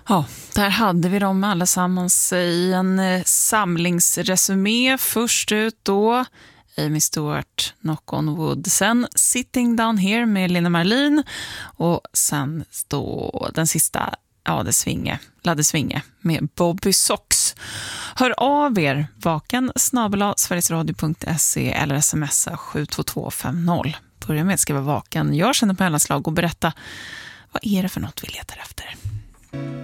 Ja, där hade vi dem allesammans i en samlingsresumé. Först ut då Amy Stewart, Knock on Wood. Sen Sitting Down Here med Lina Marlin. Och sen då den sista, ja det svinge, Ladde Svinge med Bobby Sox. Hör av er, vaken@sverigesradio.se eller smsa 72250. Börja med att skriva vaken, gör sen på mellanslag och berätta vad är det för något vi letar efter.